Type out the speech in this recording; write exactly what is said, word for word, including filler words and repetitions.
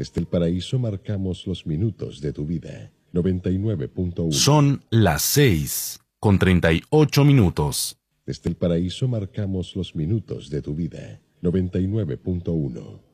Desde el paraíso marcamos los minutos de tu vida. noventa y nueve punto uno. Son las seis con treinta y ocho minutos. Desde el paraíso marcamos los minutos de tu vida. noventa y nueve punto uno.